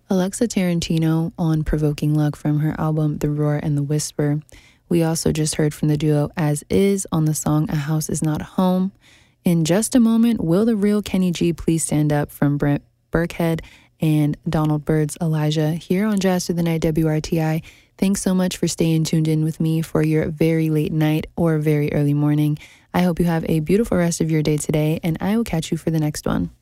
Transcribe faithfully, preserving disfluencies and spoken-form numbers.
Alexa Tarantino on Provoking Luck from her album The Roar and the Whisper. We also just heard from the duo As Is on the song A House Is Not a Home. In just a moment, will the real Kenny G please stand up from Brent Burkhead and Donald Byrd's Elijah here on Jazz Through the Night W R T I. Thanks so much for staying tuned in with me for your very late night or very early morning. I hope you have a beautiful rest of your day today, and I will catch you for the next one.